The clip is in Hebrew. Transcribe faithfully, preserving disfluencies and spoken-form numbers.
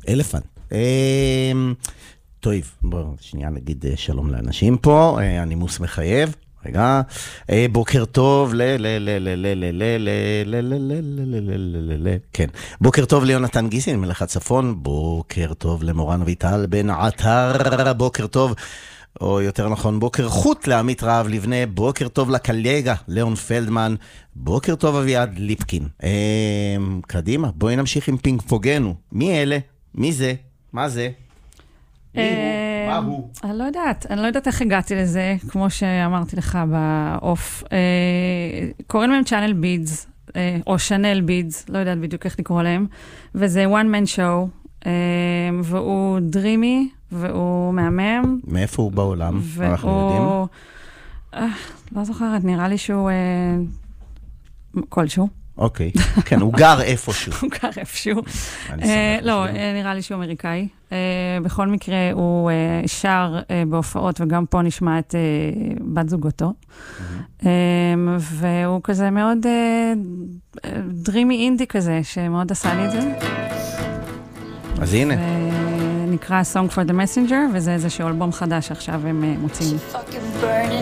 אלפנט. טוב, בואו שנייה נגיד שלום לאנשים פה, הנימוס מחייב. רגע, בוקר טוב ל ל ל ל ל ל ל ל ל ל ל כן, בוקר טוב ליונתן גיסין מלך הצפון, בוקר טוב למורן ויטל בן עטר, בוקר טוב, או יותר נכון בוקר חוט לעמית רעב לבנה, בוקר טוב לקלגה ליאון פלדמן, בוקר טוב אביעד ליפקין. קדימה, בואי נמשיך עם פינג פוגנו. מי אלה? מי זה? מה זה? מה הוא? אני לא יודעת, אני לא יודעת איך הגעתי לזה, כמו שאמרתי לך באוף. קוראים להם צ'אנל בידס, או שנל בידס, לא יודעת בדיוק איך לקרוא להם, וזה one man show, והוא דרימי, והוא מהמם. מאיפה הוא בעולם? אנחנו יודעים. לא זוכרת, נראה לי שהוא כלשהו. אוקיי, כן, הוא גר איפשהו. הוא גר איפשהו. לא, נראה לי שהוא אמריקאי. בכל מקרה, הוא שר בהופעות, וגם פה נשמע את בת זוגתו. והוא כזה מאוד דרימי אינדי כזה, שמאוד עשה לי את זה. אז הנה. נקרא Song for the Messenger, וזה איזשהו אלבום חדש עכשיו הם מוצאים.